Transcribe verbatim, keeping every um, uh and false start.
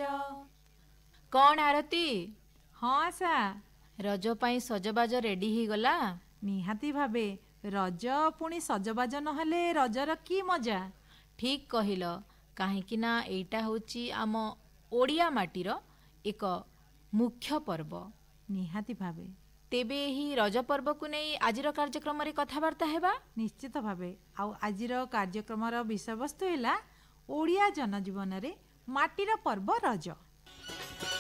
कौन आरती? हाँ आशा रज पाई सजबाज रेडी ही गला? निहाती भावे रज पुणी सजबाज नहले रजर की मजा। ठीक कहिल काहेकि ना एइटा होची आम ओडिया माटीर एक मुख्य पर्व। निहाती भावे तेबे ही रज पर्व को नहीं आजिर कार्यक्रम रे कथाबार्ता हेबा। निश्चित भावे आउ आजिर कार्यक्रमर विषय वस्तु है ओडिया जनजीवन रे माटीर पर्व रज।